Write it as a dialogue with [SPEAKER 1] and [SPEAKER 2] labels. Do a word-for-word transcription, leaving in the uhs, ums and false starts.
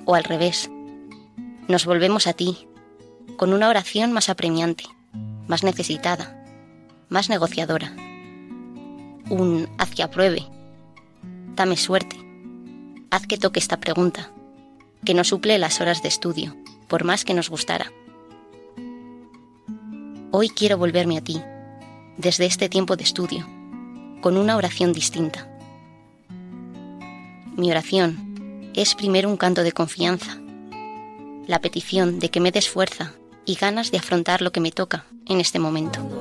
[SPEAKER 1] o al revés. Nos volvemos a ti, con una oración más apremiante, más necesitada, más negociadora. Un haz que apruebe, dame suerte, haz que toque esta pregunta, que no suple las horas de estudio, por más que nos gustara. Hoy quiero volverme a ti, desde este tiempo de estudio, con una oración distinta. Mi oración es primero un canto de confianza, la petición de que me des fuerza y ganas de afrontar lo que me toca en este momento.